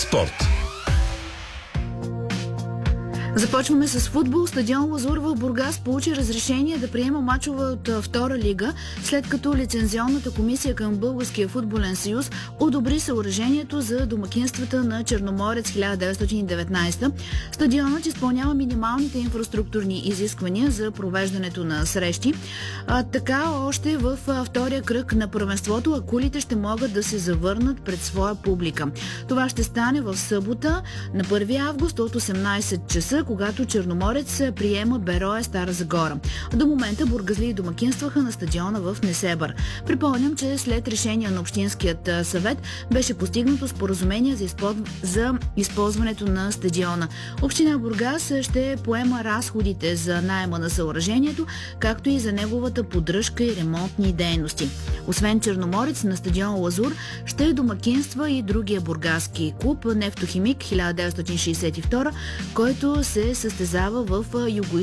Спорт. Започваме с футбол. Стадион Лазур в Бургас получи разрешение да приема мачове от втора лига, след като лицензионната комисия към Българския футболен съюз одобри съоръжението за домакинствата на Черноморец 1919. Стадионът изпълнява минималните инфраструктурни изисквания за провеждането на срещи. Така още в втория кръг на първенството акулите ще могат да се завърнат пред своя публика. Това ще стане в събота на 1 август от 18 часа, когато Черноморец приема Берое Стара Загора. До момента бургазлии домакинстваха на стадиона в Несебър. Припомням, че след решение на Общинският съвет беше постигнато споразумение за използването на стадиона. Община Бургас ще поема разходите за наема на съоръжението, както и за неговата поддръжка и ремонтни дейности. Освен Черноморец, на стадион Лазур ще домакинства и другия бургаски клуб Нефтохимик 1962, който се състезава в юго